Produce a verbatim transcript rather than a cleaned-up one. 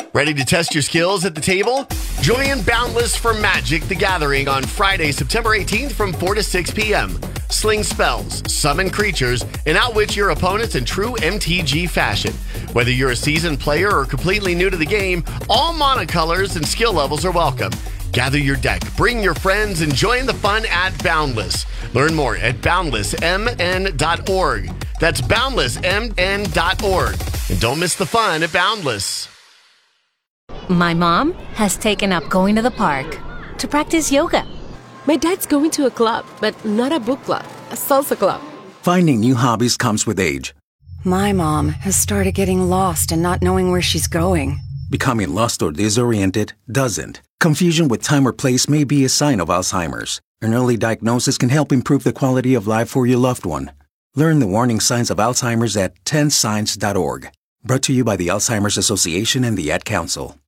Ready to test your skills at the table? Join Boundless for Magic the Gathering on Friday, September eighteenth from four to six p.m. Sling spells, summon creatures, and outwit your opponents in true M T G fashion. Whether you're a seasoned player or completely new to the game, all monocolors and skill levels are welcome. Gather your deck, bring your friends, and join the fun at Boundless. Learn more at boundless m n dot org. That's boundless m n dot org. And don't miss the fun at Boundless. My mom has taken up going to the park to practice yoga. My dad's going to a club, but not a book club, a salsa club. Finding new hobbies comes with age. My mom has started getting lost and not knowing where she's going. Becoming lost or disoriented doesn't. Confusion with time or place may be a sign of Alzheimer's. An early diagnosis can help improve the quality of life for your loved one. Learn the warning signs of Alzheimer's at ten signs dot org. Brought to you by the Alzheimer's Association and the Ad Council.